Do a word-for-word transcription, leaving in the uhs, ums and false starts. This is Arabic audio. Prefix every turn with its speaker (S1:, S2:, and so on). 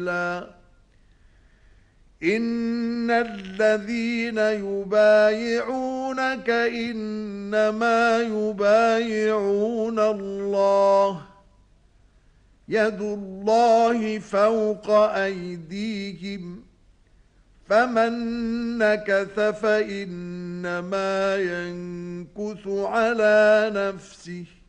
S1: إن الذين يبايعونك إنما يبايعون الله يد الله فوق أيديهم فمن نكث فإنما ينكث على نفسه